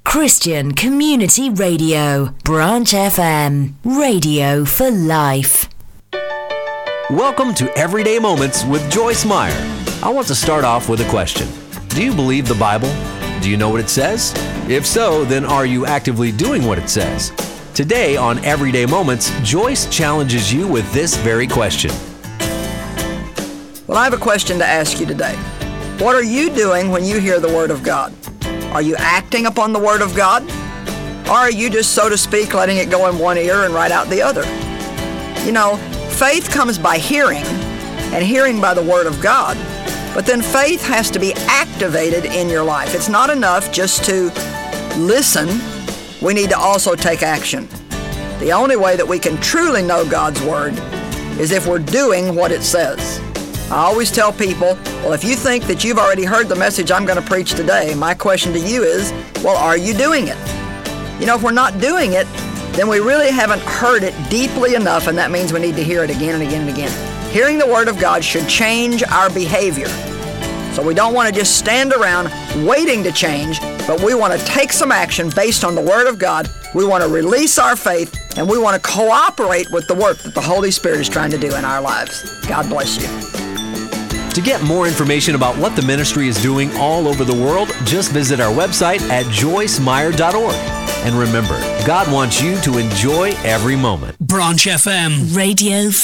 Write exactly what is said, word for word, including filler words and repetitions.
Christian Community Radio, Branch F M, radio for life. Welcome to Everyday Moments with Joyce Meyer. I want to start off with a question. Do you believe the Bible? Do you know what it says? If so, then are you actively doing what it says? Today on Everyday Moments, Joyce challenges you with this very question. Well, I have a question to ask you today. What are you doing when you hear the Word of God? Are you acting upon the Word of God? Or are you just, so to speak, letting it go in one ear and right out the other? You know, faith comes by hearing, and hearing by the Word of God. But then faith has to be activated in your life. It's not enough just to listen. We need to also take action. The only way that we can truly know God's Word is if we're doing what it says. I always tell people, well, if you think that you've already heard the message I'm going to preach today, my question to you is, well, are you doing it? You know, if we're not doing it, then we really haven't heard it deeply enough, and that means we need to hear it again and again and again. Hearing the Word of God should change our behavior. So we don't want to just stand around waiting to change, but we want to take some action based on the Word of God. We want to release our faith, and we want to cooperate with the work that the Holy Spirit is trying to do in our lives. God bless you. To get more information about what the ministry is doing all over the world, just visit our website at joyce meyer dot org. And remember, God wants you to enjoy every moment. Branch F M, radio